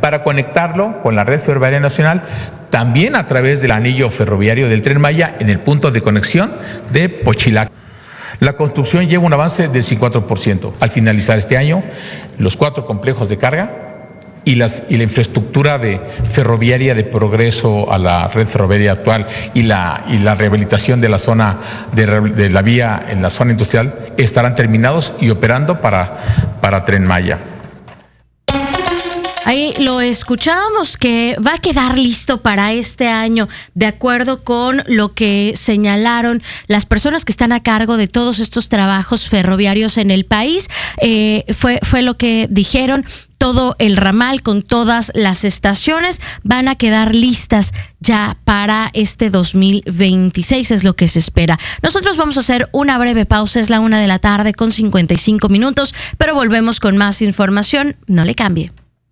para conectarlo con la red ferroviaria nacional, también a través del anillo ferroviario del Tren Maya en el punto de conexión de Pochilac. La construcción lleva un avance del 54%. Al finalizar este año, los 4 complejos de carga y la infraestructura ferroviaria de progreso a la red ferroviaria actual y la rehabilitación de la zona de la vía en la zona industrial estarán terminados y operando para Tren Maya. Ahí lo escuchábamos, que va a quedar listo para este año, de acuerdo con lo que señalaron las personas que están a cargo de todos estos trabajos ferroviarios en el país. Fue lo que dijeron. Todo el ramal con todas las estaciones van a quedar listas ya para este 2026, es lo que se espera. Nosotros vamos a hacer una breve pausa, es la 1:00 con 55 minutos, pero volvemos con más información. No le cambie.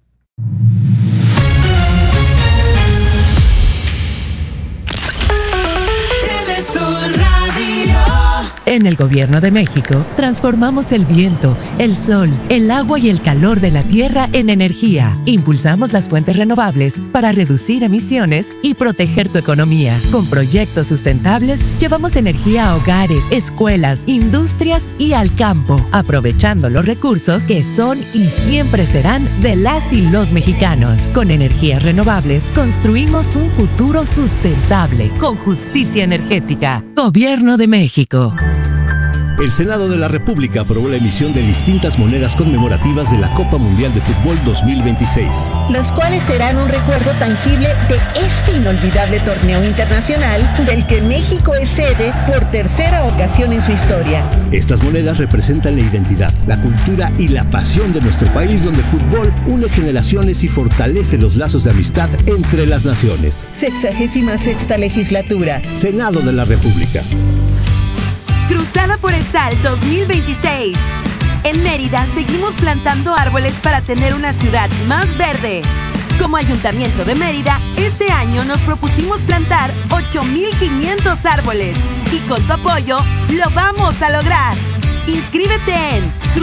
En el Gobierno de México, transformamos el viento, el sol, el agua y el calor de la tierra en energía. Impulsamos las fuentes renovables para reducir emisiones y proteger tu economía. Con proyectos sustentables, llevamos energía a hogares, escuelas, industrias y al campo, aprovechando los recursos que son y siempre serán de las y los mexicanos. Con energías renovables, construimos un futuro sustentable, con justicia energética. Gobierno de México. El Senado de la República aprobó la emisión de distintas monedas conmemorativas de la Copa Mundial de Fútbol 2026. Las cuales serán un recuerdo tangible de este inolvidable torneo internacional del que México es sede por tercera ocasión en su historia. Estas monedas representan la identidad, la cultura y la pasión de nuestro país, donde el fútbol une generaciones y fortalece los lazos de amistad entre las naciones. 66ª legislatura. Senado de la República. Cruzada Forestal 2026. En Mérida seguimos plantando árboles para tener una ciudad más verde. Como Ayuntamiento de Mérida, este año nos propusimos plantar 8,500 árboles y con tu apoyo lo vamos a lograr. Inscríbete en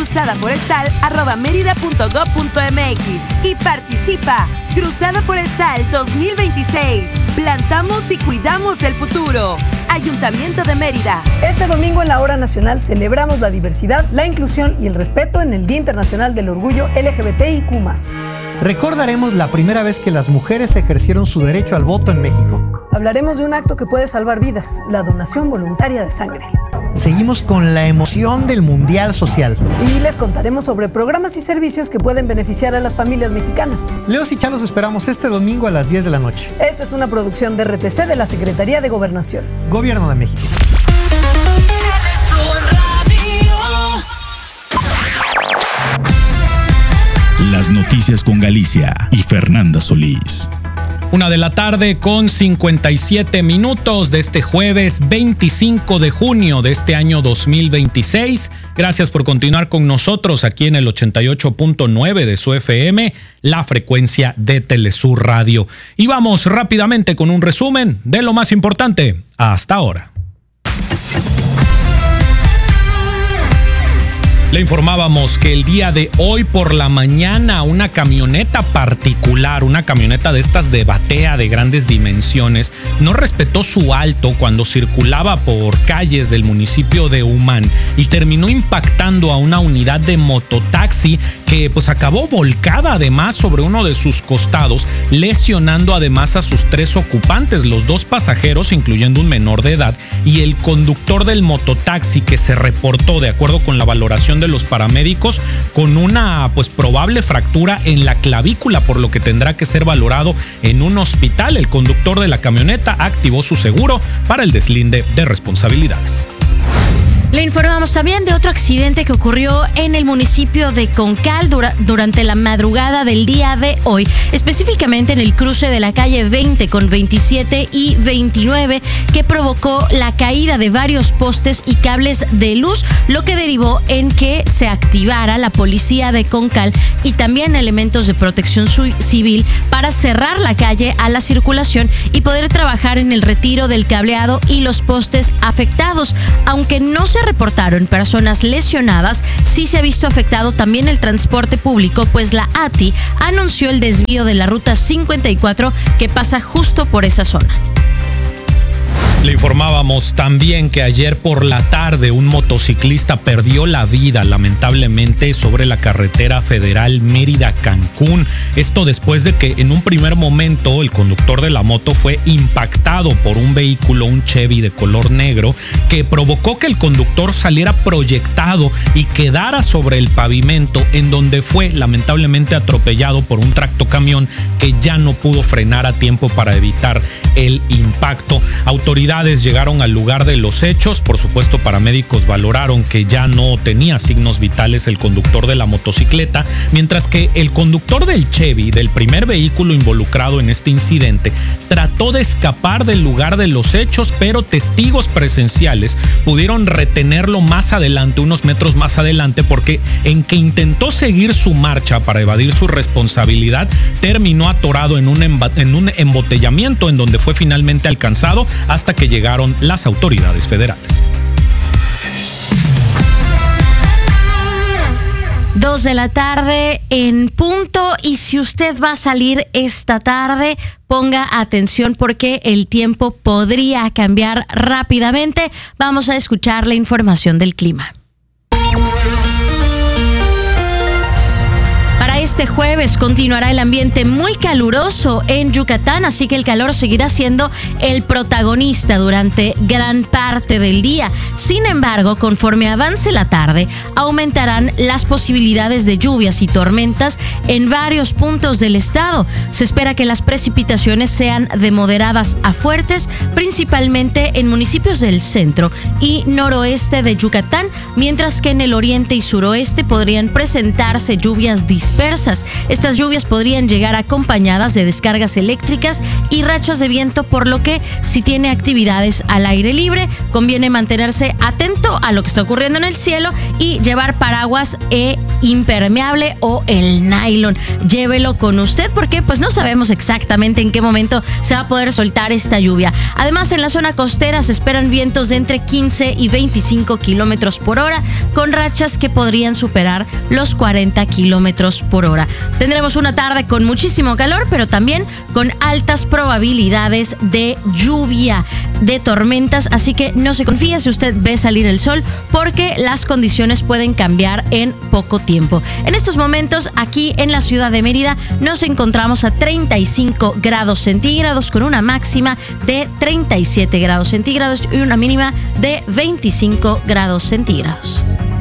cruzadaforestal@merida.gov.mx y participa. Cruzada Forestal 2026. Plantamos y cuidamos el futuro. Ayuntamiento de Mérida. Este domingo en la Hora Nacional celebramos la diversidad, la inclusión y el respeto en el Día Internacional del Orgullo LGBTIQ+. Recordaremos la primera vez que las mujeres ejercieron su derecho al voto en México. Hablaremos de un acto que puede salvar vidas, la donación voluntaria de sangre. Seguimos con la emoción del Mundial Social. Y les contaremos sobre programas y servicios que pueden beneficiar a las familias mexicanas. Leos y Chan los esperamos este domingo a las 10 de la noche. Esta es una producción de RTC de la Secretaría de Gobernación. Gobierno de México. Las noticias con Galicia y Fernanda Solís. 1:00 con 57 minutos de este jueves 25 de junio de este año 2026. Gracias por continuar con nosotros aquí en el 88.9 de su FM, la frecuencia de Telesur Radio. Y vamos rápidamente con un resumen de lo más importante hasta ahora. Le informábamos que el día de hoy por la mañana una camioneta particular, una camioneta de estas de batea de grandes dimensiones, no respetó su alto cuando circulaba por calles del municipio de Humán y terminó impactando a una unidad de mototaxi que pues acabó volcada además sobre uno de sus costados, lesionando además a sus 3 ocupantes, los 2 pasajeros, incluyendo un menor de edad, y el conductor del mototaxi, que se reportó, de acuerdo con la valoración de los paramédicos, con una pues probable fractura en la clavícula, por lo que tendrá que ser valorado en un hospital. El conductor de la camioneta activó su seguro para el deslinde de responsabilidades. Le informamos también de otro accidente que ocurrió en el municipio de Concal durante la madrugada del día de hoy, específicamente en el cruce de la calle 20 con 27 y 29, que provocó la caída de varios postes y cables de luz, lo que derivó en que se activara la policía de Concal y también elementos de protección civil para cerrar la calle a la circulación y poder trabajar en el retiro del cableado y los postes afectados. Aunque no se reportaron personas lesionadas, sí se ha visto afectado también el transporte público, pues la ATI anunció el desvío de la ruta 54 que pasa justo por esa zona. Le informábamos también que ayer por la tarde un motociclista perdió la vida lamentablemente sobre la carretera federal Mérida-Cancún. Esto después de que en un primer momento el conductor de la moto fue impactado por un vehículo, un Chevy de color negro, que provocó que el conductor saliera proyectado y quedara sobre el pavimento, en donde fue lamentablemente atropellado por un tractocamión que ya no pudo frenar a tiempo para evitar el impacto. Autoridades llegaron al lugar de los hechos. Por supuesto, paramédicos valoraron que ya no tenía signos vitales el conductor de la motocicleta, mientras que el conductor del Chevy, del primer vehículo involucrado en este incidente, trató de escapar del lugar de los hechos, pero testigos presenciales pudieron retenerlo más adelante, unos metros más adelante, porque en que intentó seguir su marcha para evadir su responsabilidad, terminó atorado en un embotellamiento en donde fue finalmente alcanzado hasta que llegaron las autoridades federales. 2 de la tarde en punto, y si usted va a salir esta tarde, ponga atención porque el tiempo podría cambiar rápidamente. Vamos a escuchar la información del clima. Para este jueves continuará el ambiente muy caluroso en Yucatán, así que el calor seguirá siendo el protagonista durante gran parte del día. Sin embargo, conforme avance la tarde, aumentarán las posibilidades de lluvias y tormentas en varios puntos del estado. Se espera que las precipitaciones sean de moderadas a fuertes, principalmente en municipios del centro y noroeste de Yucatán, mientras que en el oriente y suroeste podrían presentarse lluvias dispersas. Estas lluvias podrían llegar acompañadas de descargas eléctricas y rachas de viento, por lo que si tiene actividades al aire libre, conviene mantenerse atento a lo que está ocurriendo en el cielo y llevar paraguas impermeable o el nylon. Llévelo con usted porque pues no sabemos exactamente en qué momento se va a poder soltar esta lluvia. Además, en la zona costera se esperan vientos de entre 15 y 25 kilómetros por hora, con rachas que podrían superar los 40 kilómetros por hora. Tendremos una tarde con muchísimo calor, pero también con altas probabilidades de lluvia, de tormentas, así que no se confíe si usted ve salir el sol, porque las condiciones pueden cambiar en poco tiempo. En estos momentos, aquí en la ciudad de Mérida, nos encontramos a 35 grados centígrados, con una máxima de 37 grados centígrados y una mínima de 25 grados centígrados.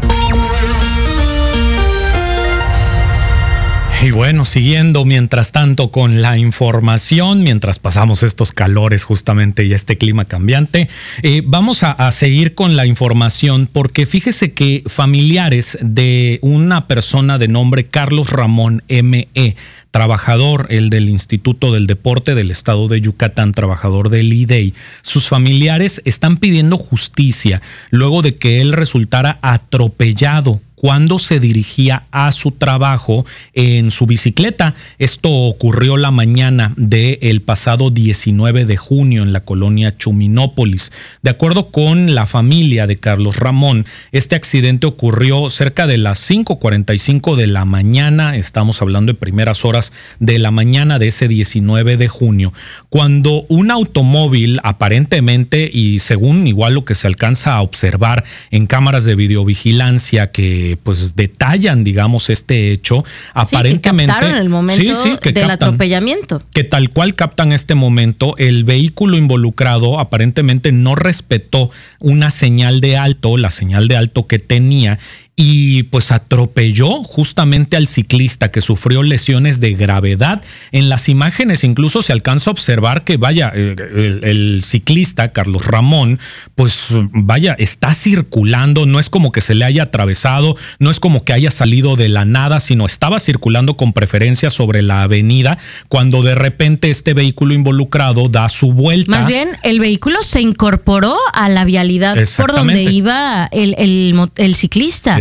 Y bueno, siguiendo mientras tanto con la información, mientras pasamos estos calores justamente y este clima cambiante, vamos a seguir con la información, porque fíjese que familiares de una persona de nombre Carlos Ramón M.E., trabajador, el del Instituto del Deporte del Estado de Yucatán, trabajador del IDEI, sus familiares están pidiendo justicia luego de que él resultara atropellado cuando se dirigía a su trabajo en su bicicleta. Esto ocurrió la mañana del pasado 19 de junio en la colonia Chuminópolis. De acuerdo con la familia de Carlos Ramón, este accidente ocurrió cerca de las 5:45 de la mañana. Estamos hablando de primeras horas de la mañana de ese 19 de junio, cuando un automóvil aparentemente, y según igual lo que se alcanza a observar en cámaras de videovigilancia que pues detallan, digamos, este hecho, aparentemente que captaron el momento del atropellamiento. Que tal cual captan este momento, el vehículo involucrado aparentemente no respetó una señal de alto, la señal de alto que tenía, y pues atropelló justamente al ciclista, que sufrió lesiones de gravedad. En las imágenes incluso se alcanza a observar que vaya, el ciclista Carlos Ramón, pues vaya, está circulando, no es como que se le haya atravesado, no es como que haya salido de la nada, sino estaba circulando con preferencia sobre la avenida, cuando de repente este vehículo involucrado da su vuelta. Más bien, el vehículo se incorporó a la vialidad por donde iba el ciclista.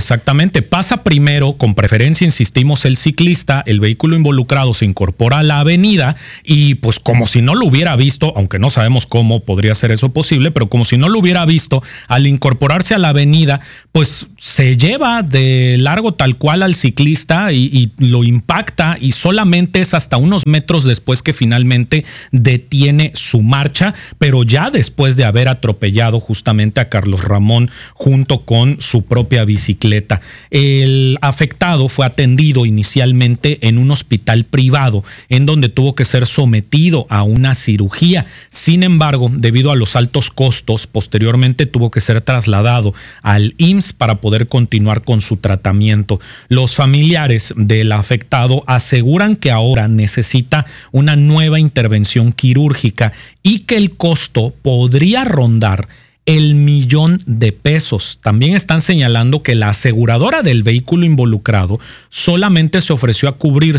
Exactamente. Pasa primero, con preferencia, insistimos, el ciclista, el vehículo involucrado se incorpora a la avenida y pues como si no lo hubiera visto, aunque no sabemos cómo podría ser eso posible, pero como si no lo hubiera visto, al incorporarse a la avenida, pues se lleva de largo tal cual al ciclista y lo impacta, y solamente es hasta unos metros después que finalmente detiene su marcha, pero ya después de haber atropellado justamente a Carlos Ramón junto con su propia bicicleta. El afectado fue atendido inicialmente en un hospital privado, en donde tuvo que ser sometido a una cirugía. Sin embargo, debido a los altos costos, posteriormente tuvo que ser trasladado al IMSS para poder continuar con su tratamiento. Los familiares del afectado aseguran que ahora necesita una nueva intervención quirúrgica y que el costo podría rondar el $1,000,000. También están señalando que la aseguradora del vehículo involucrado solamente se ofreció a cubrir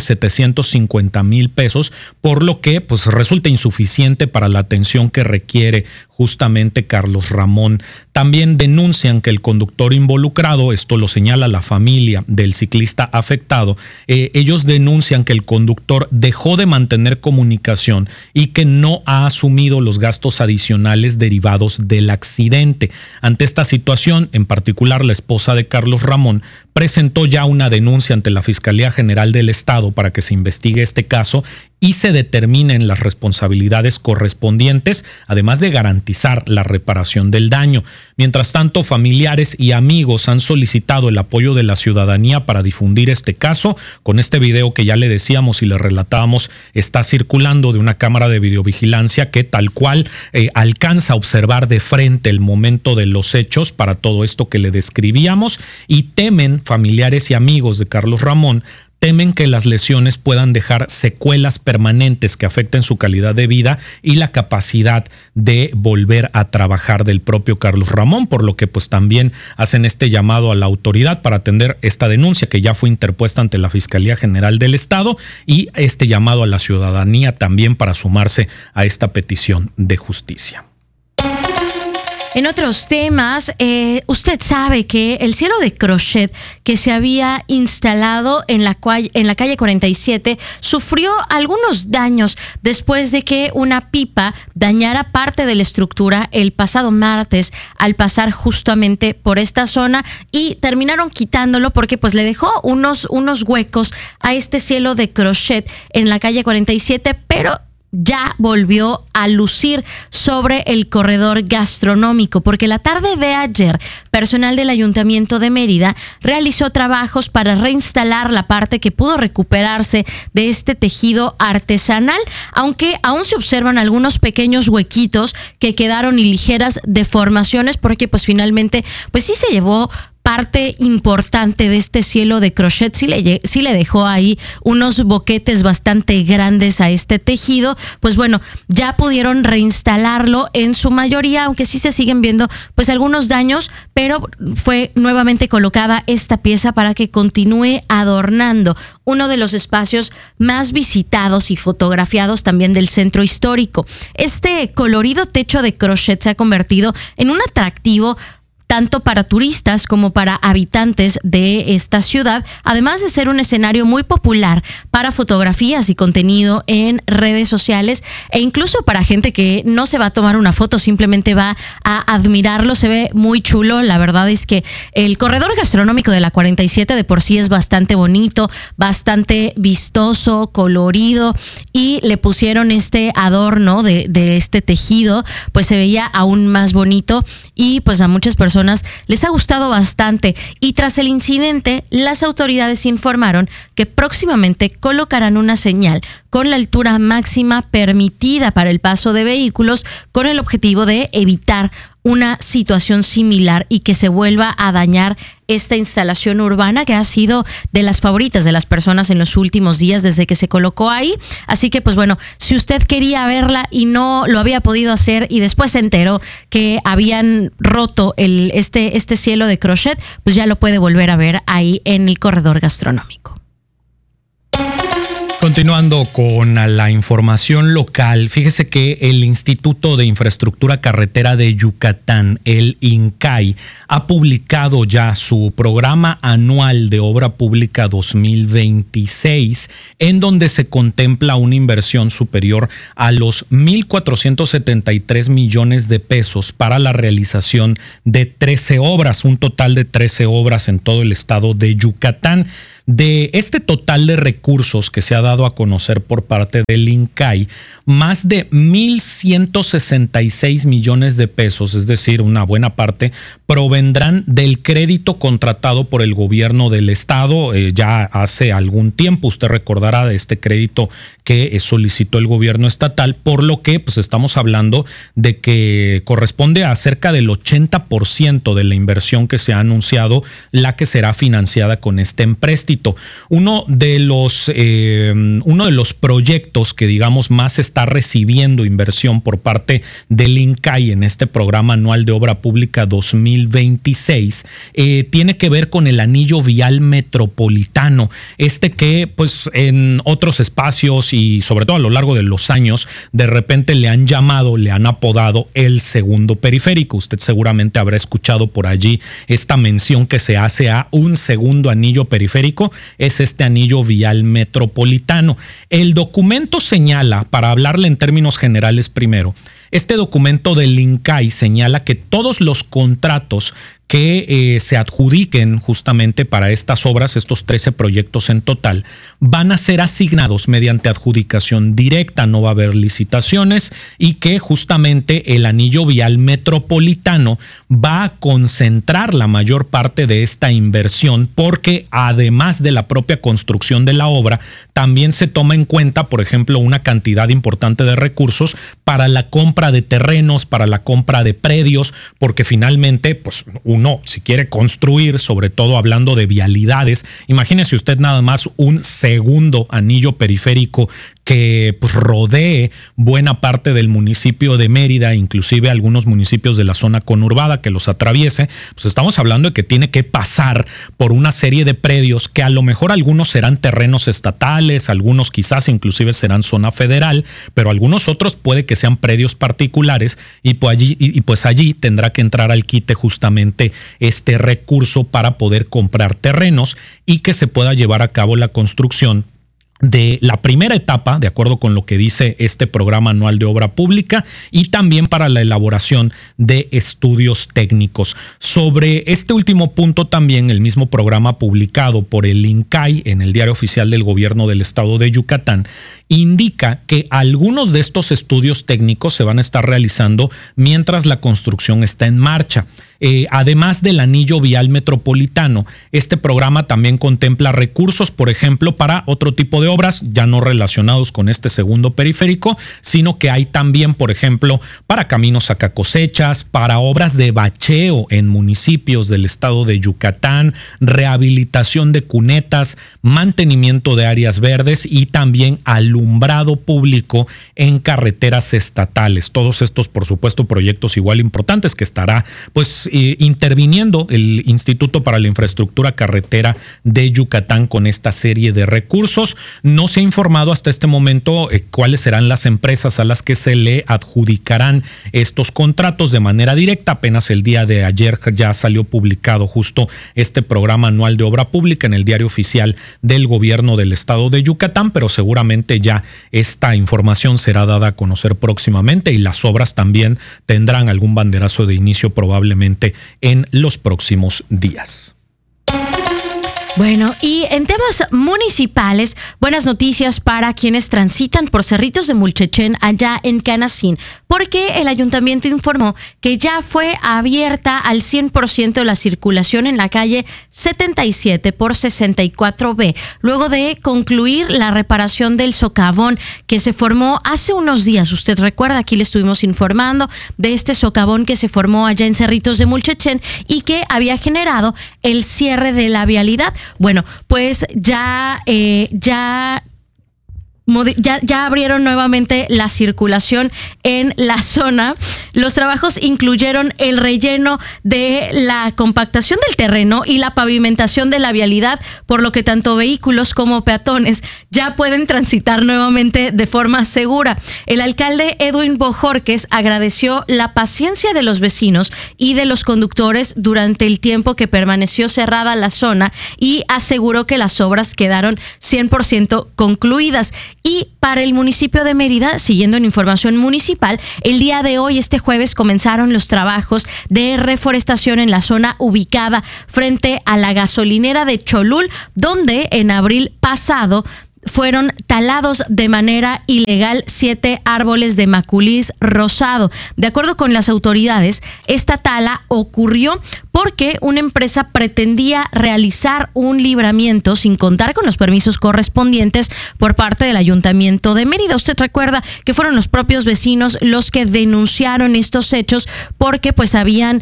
$750,000, por lo que pues resulta insuficiente para la atención que requiere justamente Carlos Ramón. También denuncian que el conductor involucrado, esto lo señala la familia del ciclista afectado, ellos denuncian que el conductor dejó de mantener comunicación y que no ha asumido los gastos adicionales derivados del accidente. Ante esta situación, en particular la esposa de Carlos Ramón presentó ya una denuncia ante la Fiscalía General del Estado para que se investigue este caso y se determinen las responsabilidades correspondientes, además de garantizar la reparación del daño. Mientras tanto, familiares y amigos han solicitado el apoyo de la ciudadanía para difundir este caso. Con este video que ya le decíamos y le relatábamos, está circulando de una cámara de videovigilancia que tal cual alcanza a observar de frente el momento de los hechos para todo esto que le describíamos, y temen, familiares y amigos de Carlos Ramón, temen que las lesiones puedan dejar secuelas permanentes que afecten su calidad de vida y la capacidad de volver a trabajar del propio Carlos Ramón, por lo que pues también hacen este llamado a la autoridad para atender esta denuncia que ya fue interpuesta ante la Fiscalía General del Estado, y este llamado a la ciudadanía también para sumarse a esta petición de justicia. En otros temas, usted sabe que el cielo de crochet que se había instalado en la calle 47 sufrió algunos daños después de que una pipa dañara parte de la estructura el pasado martes al pasar justamente por esta zona, y terminaron quitándolo porque pues le dejó unos huecos a este cielo de crochet en la calle 47, pero ya volvió a lucir sobre el corredor gastronómico, porque la tarde de ayer, personal del Ayuntamiento de Mérida realizó trabajos para reinstalar la parte que pudo recuperarse de este tejido artesanal, aunque aún se observan algunos pequeños huequitos que quedaron y ligeras deformaciones, porque pues finalmente pues sí se llevó parte importante de este cielo de crochet, sí le dejó ahí unos boquetes bastante grandes a este tejido. Pues bueno, ya pudieron reinstalarlo en su mayoría, aunque sí se siguen viendo pues algunos daños, pero fue nuevamente colocada esta pieza para que continúe adornando uno de los espacios más visitados y fotografiados también del centro histórico. Este colorido techo de crochet se ha convertido en un atractivo tanto para turistas como para habitantes de esta ciudad, además de ser un escenario muy popular para fotografías y contenido en redes sociales, e incluso para gente que no se va a tomar una foto, simplemente va a admirarlo. Se ve muy chulo. La verdad es que el corredor gastronómico de la 47 de por sí es bastante bonito, bastante vistoso, colorido, y le pusieron este adorno de este tejido, pues se veía aún más bonito, y pues a muchas personas les ha gustado bastante. Y tras el incidente, las autoridades informaron que próximamente colocarán una señal con la altura máxima permitida para el paso de vehículos, con el objetivo de evitar una situación similar y que se vuelva a dañar esta instalación urbana que ha sido de las favoritas de las personas en los últimos días desde que se colocó ahí. Así que pues bueno, si usted quería verla y no lo había podido hacer y después se enteró que habían roto este cielo de crochet, pues ya lo puede volver a ver ahí en el corredor gastronómico. Continuando con la información local, fíjese que el Instituto de Infraestructura Carretera de Yucatán, el INCAI, ha publicado ya su programa anual de obra pública 2026, en donde se contempla una inversión superior a los 1,473 millones de pesos para la realización de 13 obras, un total de 13 obras en todo el estado de Yucatán. De este total de recursos que se ha dado a conocer por parte del INCAI, más de 1,166 millones de pesos, es decir, una buena parte, provendrán del crédito contratado por el gobierno del estado ya hace algún tiempo. Usted recordará de este crédito que solicitó el gobierno estatal, por lo que pues estamos hablando de que corresponde a cerca del 80% de la inversión que se ha anunciado, la que será financiada con este empréstito. Uno de los proyectos que digamos más está recibiendo inversión por parte del INCAI en este programa anual de obra pública 2026 tiene que ver con el anillo vial metropolitano, que pues en otros espacios y sobre todo a lo largo de los años de repente le han apodado el segundo periférico. Usted seguramente habrá escuchado por allí esta mención que se hace a un segundo anillo periférico. Es este anillo vial metropolitano. El documento señala, para hablarle en términos generales primero, este documento del INCAI señala que todos los contratos que se adjudiquen justamente para estas obras, estos 13 proyectos en total, van a ser asignados mediante adjudicación directa, no va a haber licitaciones, y que justamente el anillo vial metropolitano va a concentrar la mayor parte de esta inversión, porque además de la propia construcción de la obra, también se toma en cuenta, por ejemplo, una cantidad importante de recursos para la compra de terrenos, para la compra de predios, porque finalmente, pues uno, si quiere construir, sobre todo hablando de vialidades, imagínese usted nada más un segundo anillo periférico que pues rodee buena parte del municipio de Mérida, inclusive algunos municipios de la zona conurbada que los atraviese. Pues estamos hablando de que tiene que pasar por una serie de predios que a lo mejor algunos serán terrenos estatales, algunos quizás inclusive serán zona federal, pero algunos otros puede que sean predios particulares, y pues allí tendrá que entrar al quite justamente este recurso para poder comprar terrenos y que se pueda llevar a cabo la construcción de la primera etapa, de acuerdo con lo que dice este programa anual de obra pública, y también para la elaboración de estudios técnicos. Sobre este último punto también el mismo programa publicado por el INCAI en el Diario Oficial del Gobierno del Estado de Yucatán indica que algunos de estos estudios técnicos se van a estar realizando mientras la construcción está en marcha. Además del anillo vial metropolitano, este programa también contempla recursos, por ejemplo, para otro tipo de obras, ya no relacionados con este segundo periférico, sino que hay también, por ejemplo, para caminos sacacosechas, para obras de bacheo en municipios del estado de Yucatán, rehabilitación de cunetas, mantenimiento de áreas verdes y también alumbrado público en carreteras estatales. Todos estos, por supuesto, proyectos igual importantes que estará pues interviniendo el Instituto para la Infraestructura Carretera de Yucatán con esta serie de recursos. No se ha informado hasta este momento cuáles serán las empresas a las que se le adjudicarán estos contratos de manera directa. Apenas el día de ayer ya salió publicado justo este programa anual de obra pública en el Diario Oficial del Gobierno del Estado de Yucatán, pero seguramente ya esta información será dada a conocer próximamente y las obras también tendrán algún banderazo de inicio probablemente en los próximos días. Bueno, y en temas municipales, buenas noticias para quienes transitan por Cerritos de Mulchechén allá en Canacín, porque el ayuntamiento informó que ya fue abierta al 100% la circulación en la calle 77 por 64B, luego de concluir la reparación del socavón que se formó hace unos días. Usted recuerda, aquí le estuvimos informando de este socavón que se formó allá en Cerritos de Mulchechén y que había generado el cierre de la vialidad. Bueno, pues ya ya abrieron nuevamente la circulación en la zona. Los trabajos incluyeron el relleno de la compactación del terreno y la pavimentación de la vialidad, por lo que tanto vehículos como peatones ya pueden transitar nuevamente de forma segura. El alcalde Edwin Bojorquez agradeció la paciencia de los vecinos y de los conductores durante el tiempo que permaneció cerrada la zona y aseguró que las obras quedaron 100% concluidas. Y para el municipio de Mérida, siguiendo en información municipal, el día de hoy, este jueves, comenzaron los trabajos de reforestación en la zona ubicada frente a la gasolinera de Cholul, donde en abril pasado fueron talados de manera ilegal 7 árboles de maculis rosado. De acuerdo con las autoridades, esta tala ocurrió porque una empresa pretendía realizar un libramiento sin contar con los permisos correspondientes por parte del Ayuntamiento de Mérida. Usted recuerda que fueron los propios vecinos los que denunciaron estos hechos porque pues habían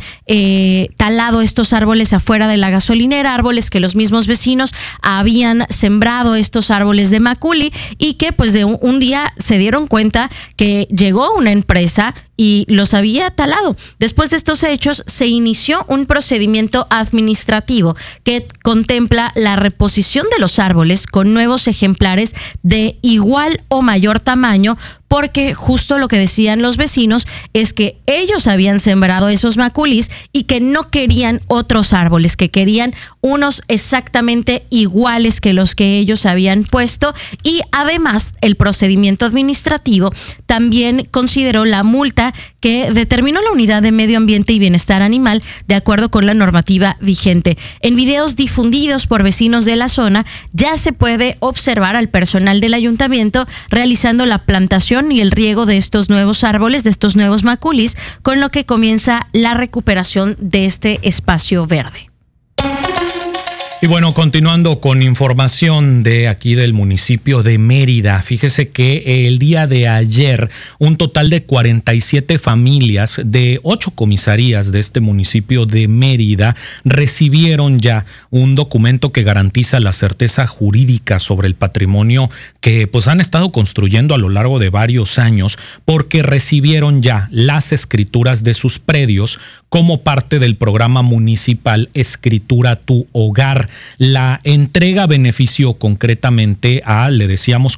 talado estos árboles afuera de la gasolinera, árboles que los mismos vecinos habían sembrado, estos árboles de maculi, y que pues de un día se dieron cuenta que llegó una empresa y los había talado. Después de estos hechos se inició un procedimiento administrativo que contempla la reposición de los árboles con nuevos ejemplares de igual o mayor tamaño, porque justo lo que decían los vecinos es que ellos habían sembrado esos maculis y que no querían otros árboles, que querían unos exactamente iguales que los que ellos habían puesto. Y además el procedimiento administrativo también consideró la multa que determinó la Unidad de Medio Ambiente y Bienestar Animal de acuerdo con la normativa vigente. En videos difundidos por vecinos de la zona ya se puede observar al personal del ayuntamiento realizando la plantación y el riego de estos nuevos árboles, de estos nuevos maculis, con lo que comienza la recuperación de este espacio verde. Y bueno, continuando con información de aquí del municipio de Mérida, fíjese que el día de ayer un total de 47 familias de 8 comisarías de este municipio de Mérida recibieron ya un documento que garantiza la certeza jurídica sobre el patrimonio que pues han estado construyendo a lo largo de varios años, porque recibieron ya las escrituras de sus predios como parte del programa municipal Escritura Tu Hogar. La entrega benefició concretamente a, le decíamos,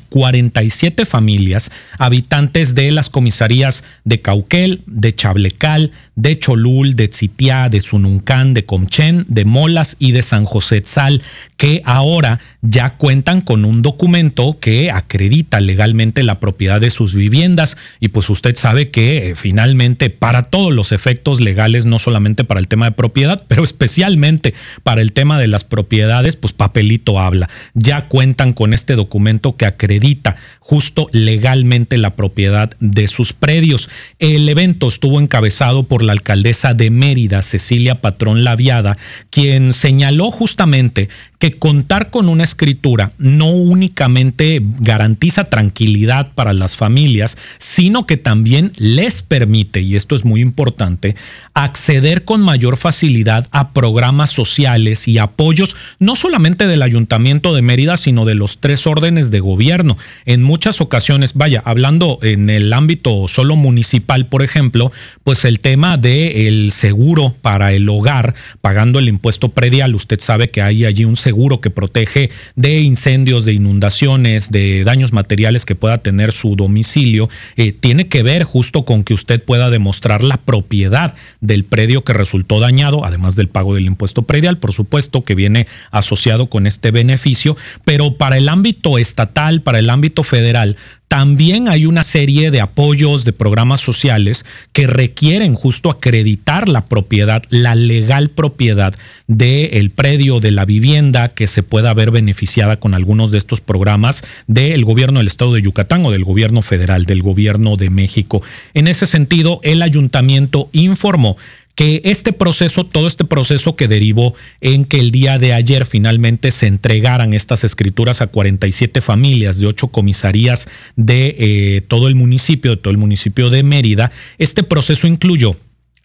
47 familias, habitantes de las comisarías de Cauquel, de Chablecal, de Cholul, de Tzitiá, de Sununcán, de Comchén, de Molas y de San José Tzal, que ahora ya cuentan con un documento que acredita legalmente la propiedad de sus viviendas. Y pues usted sabe que finalmente para todos los efectos legales, no solamente para el tema de propiedad, pero especialmente para el tema de las propiedades, pues papelito habla. Ya cuentan con este documento que acredita justo legalmente la propiedad de sus predios. El evento estuvo encabezado por la alcaldesa de Mérida, Cecilia Patrón Laviada, quien señaló justamente que contar con una escritura no únicamente garantiza tranquilidad para las familias, sino que también les permite, y esto es muy importante, acceder con mayor facilidad a programas sociales y apoyos, no solamente del Ayuntamiento de Mérida, sino de los 3 órdenes de gobierno. En muchas ocasiones, vaya, hablando en el ámbito solo municipal, por ejemplo, pues el tema del seguro para el hogar, pagando el impuesto predial, usted sabe que hay allí un seguro que protege de incendios, de inundaciones, de daños materiales que pueda tener su domicilio, tiene que ver justo con que usted pueda demostrar la propiedad del predio que resultó dañado, además del pago del impuesto predial, por supuesto, que viene asociado con este beneficio. Pero para el ámbito estatal, para el ámbito federal, también hay una serie de apoyos, de programas sociales que requieren justo acreditar la propiedad, la legal propiedad del predio, de la vivienda, que se pueda ver beneficiada con algunos de estos programas del gobierno del estado de Yucatán o del gobierno federal, del gobierno de México. En ese sentido, el ayuntamiento informó que este proceso, todo este proceso que derivó en que el día de ayer finalmente se entregaran estas escrituras a 47 familias de 8 comisarías de todo el municipio de Mérida, este proceso incluyó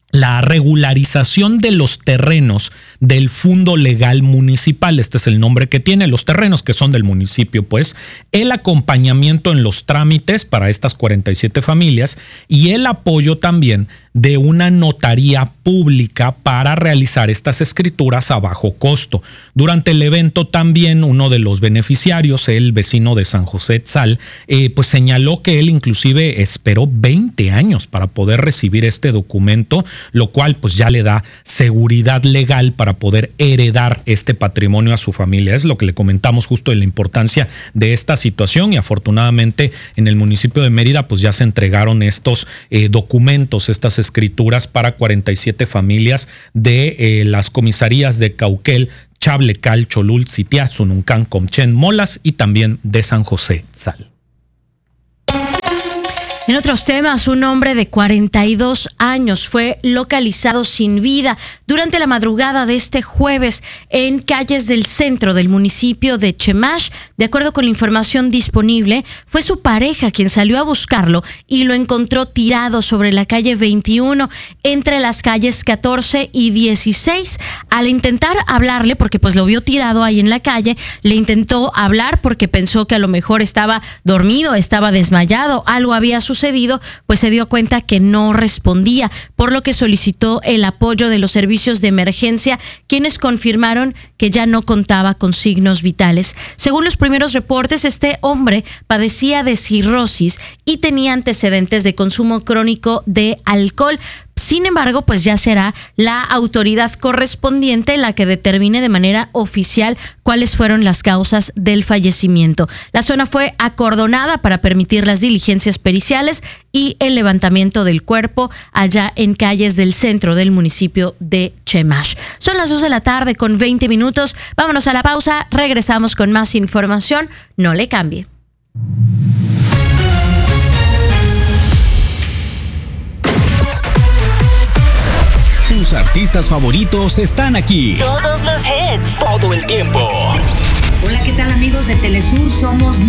la regularización de los terrenos del Fundo Legal Municipal, este es el nombre que tiene, los terrenos que son del municipio, pues, el acompañamiento en los trámites para estas 47 familias y el apoyo también de una notaría pública para realizar estas escrituras a bajo costo. Durante el evento también uno de los beneficiarios, el vecino de San José Etzal, pues señaló que él inclusive esperó 20 años para poder recibir este documento, lo cual pues ya le da seguridad legal para poder heredar este patrimonio a su familia. Es lo que le comentamos justo de la importancia de esta situación y afortunadamente en el municipio de Mérida pues ya se entregaron estos documentos, estas escrituras para 47 familias de las comisarías de Cauquel, Chablecal, Cholul, Sitiá, Sununcán, Comchén, Molas y también de San José Etzal. En otros temas, un hombre de 42 años fue localizado sin vida durante la madrugada de este jueves en calles del centro del municipio de Chemash. De acuerdo con la información disponible, fue su pareja quien salió a buscarlo y lo encontró tirado sobre la calle 21 entre las calles 14 y 16. Al intentar hablarle, porque pues lo vio tirado ahí en la calle, le intentó hablar porque pensó que a lo mejor estaba dormido, estaba desmayado, algo había sucedido, pues se dio cuenta que no respondía, por lo que solicitó el apoyo de los servicios de emergencia, quienes confirmaron que ya no contaba con signos vitales. Según los primeros reportes, este hombre padecía de cirrosis y tenía antecedentes de consumo crónico de alcohol. Sin embargo, pues ya será la autoridad correspondiente la que determine de manera oficial cuáles fueron las causas del fallecimiento. La zona fue acordonada para permitir las diligencias periciales y el levantamiento del cuerpo allá en calles del centro del municipio de Chemash. Son las 2 de la tarde con 20 minutos. Vámonos a la pausa. Regresamos con más información. No le cambie. Tus artistas favoritos están aquí. Todos los hits. Todo el tiempo. Hola, ¿qué tal amigos de Telesur? Somos